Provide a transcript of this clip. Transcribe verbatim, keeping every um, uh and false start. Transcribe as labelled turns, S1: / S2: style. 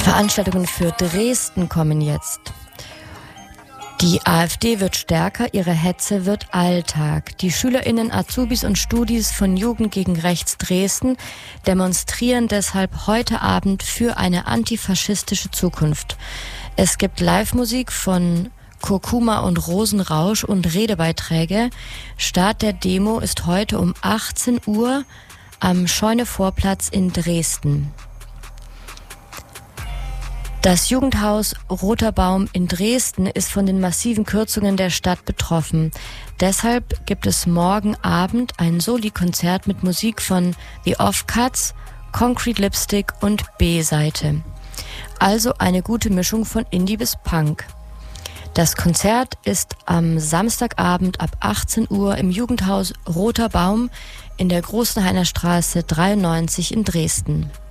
S1: Veranstaltungen für Dresden kommen jetzt. Die AfD wird stärker, ihre Hetze wird Alltag. Die SchülerInnen, Azubis und Studis von Jugend gegen Rechts Dresden demonstrieren deshalb heute Abend für eine antifaschistische Zukunft. Es gibt Live-Musik von Kurkuma und Rosenrausch und Redebeiträge. Start der Demo ist heute um achtzehn Uhr am Scheune-Vorplatz in Dresden. Das Jugendhaus Roter Baum in Dresden ist von den massiven Kürzungen der Stadt betroffen. Deshalb gibt es morgen Abend ein Soli-Konzert mit Musik von The Offcuts, Concrete Lipstick und B-Seite. Also eine gute Mischung von Indie bis Punk. Das Konzert ist am Samstagabend ab achtzehn Uhr im Jugendhaus Roter Baum in der Großenhainer Straße dreiundneunzig in Dresden.